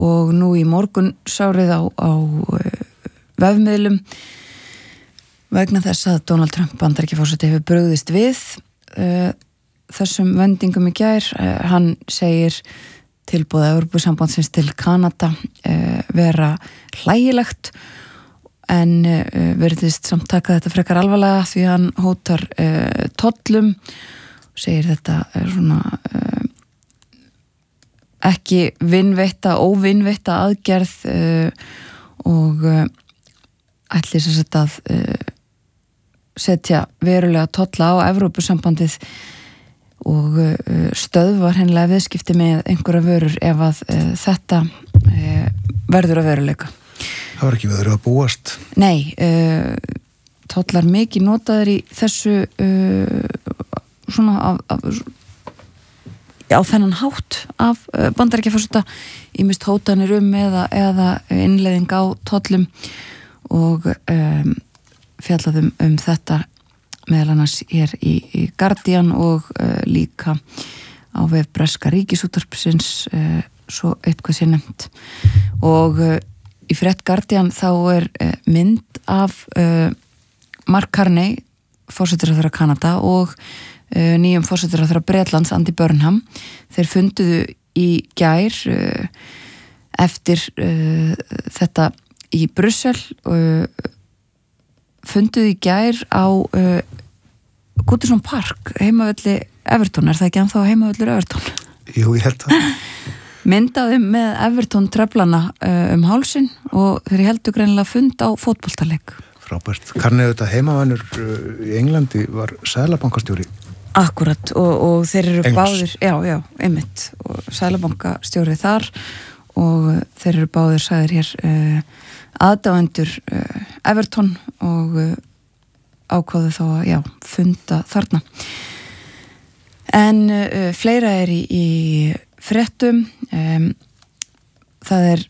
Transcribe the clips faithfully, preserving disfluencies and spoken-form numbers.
og nú í morgun sárið á, á vefmiðlum vegna þess að Donald Trump Bandaríkjaforseti hefur brugðist við uh, þessum vendingum í gær. Uh, hann segir tilboð Evrópusambandsins til Kanada uh, vera hlægilegt en uh, verðist samt taka þetta frekar alvarlega því hann hótar uh, tollum og segir þetta er svona uh, ekki vinnveitta, óvinnveitta aðgerð uh, og uh, ætli sem sagt að uh, setja verulega tolla á Evrópusambandið og uh, stöðvar hennilega viðskipti með einhverja vörur ef að uh, þetta uh, verður að veruleika. Það var ekki veður að búast. Nei, uh, tollar mikið notaður í þessu uh, svona af, af, á þennan hátt af uh, Bandaríkjaforseta ýmist hótanir um eða, eða innleiðing á tollum og um, fjallaðum um þetta meðal annars hér í, í Guardian og uh, líka á vef breska ríkisútvarpsins uh, svo eitthvað sé nefnt og uh, í frétt Guardian þá er uh, mynd af uh, Mark Carney forsætisráðherra Kanada og uh, nýjum forsætisráðherra Bretlands Andy Burnham. Þeir funduðu í gær uh, eftir uh, þetta í Brussel og uh, funduðu í gær á uh, Goodison Park, heimavelli Everton, er það ekki ennþá heimavellur Everton? Jú, ég held það. Myndaðum með Everton treflana uh, um hálsin og þeir heldur greinilega fund á fótboltaleik. Frábært. Karnið þetta heimavennur uh, í Englandi var seðlabankastjóri. Akkurat og, og þeir eru Engls. báðir, já, já, einmitt og seðlabankastjóri þar og þeir eru báðir sagðir hér uh, aðdáendur uh, Everton og uh, ákváðu þá að já, funda þarna. En uh, fleira er í, í fréttum. Um, það er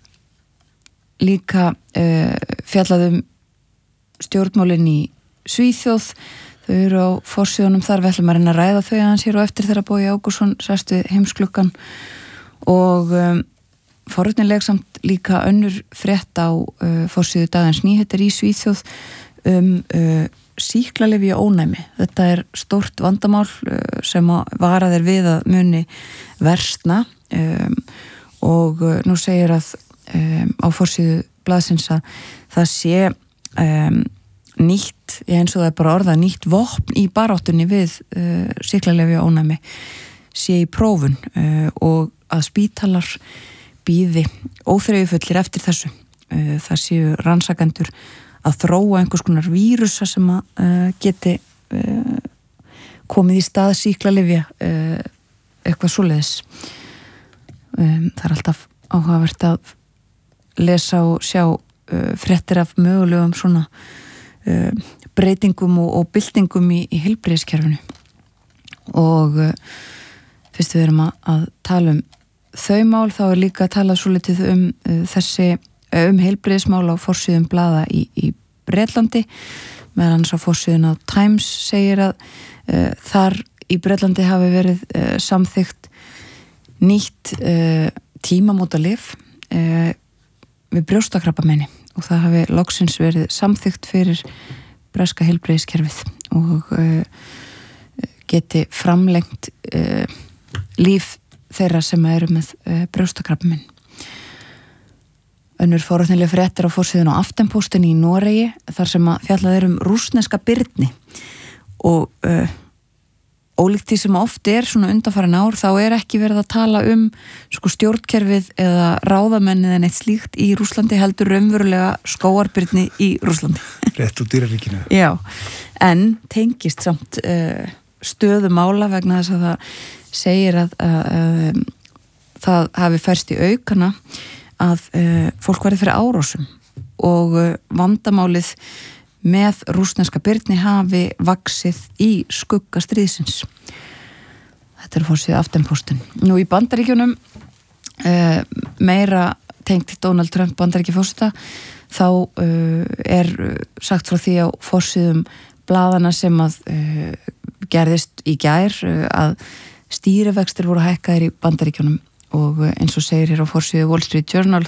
líka uh, fjallaðum stjórnmálin í Svíþjóð. Þau eru á forsíðunum þar, við ætlum að reyna að ræða þau aðeins hér og eftir þegar Bogi Ágústsson sest við heimsklukkan og um, forvitnileg samt líka önnur frétt á uh, forsíðu Dagens Nyheter í Svíþjóð um uh, sýklalyfja ónæmi. Þetta er stórt vandamál uh, sem varað er við að muni versna um, og uh, nú segir að um, á forsíðu blaðsins að það sé um, nýtt, eins og það er bara orðað nýtt vopn í baráttunni við uh, sýklalyfja ónæmi sé í prófun uh, og að spítalar býði óþreyjufullir eftir þessu. Uh, það séu rannsakendur að þróa einhvers konar vírusa sem að uh, geti uh, komið í stað sýklalyfja uh, eitthvað svoleiðis. Um, það er alltaf áhugavert að lesa og sjá uh, fréttir af mögulegum svona uh, breytingum og, og byltingum í, í heilbrigðiskerfinu og uh, fyrst við erum að, að tala um þau mál þá er líka að tala svo litið um uh, þessi um heilbrigðismál á forsíðum blaða í, í Bretlandi meðan hans á forsíðun á Times segir að uh, þar í Bretlandi hafi verið uh, samþykkt nýtt uh, tímamótalyf uh, við brjóstakrabbameini og það hafi loksins verið samþykkt fyrir breska heilbrigðiskerfið og uh, geti framlengt uh, líf þeirra sem eru með uh, brjóstakrabbamein. Önnur forvitnileg fréttir á forsíðun á Aftenposten í Noregi þar sem að fjallað er um rússneska birni og uh, ólíkt því sem oft er svona undanfarin ár þá er ekki verið að tala um sko stjórnkerfið eða ráðamenn eða neitt slíkt í Rússlandi heldur raunverulega skógarbirni í Rússlandi. Rétt úr dýraríkinu. Já, en tengist samt uh, stöðu mála vegna þess að það segir að, að, að það hafi færst í aukana að uh, fólk verði fyrir árásum og uh, vandamálið með rússneska birni hafi vaxið í skugga stríðsins. Þetta er forsíðu Aftenposten. Nú í Bandaríkjunum uh, meira tengt Donald Trump Bandaríkjaforseta þá uh, er sagt frá því á forsíðum blaðana sem að uh, gerðist í gær uh, að stýrivextir voru hækkaðir í Bandaríkjunum og eins og segir hér á forsíðu Wall Street Journal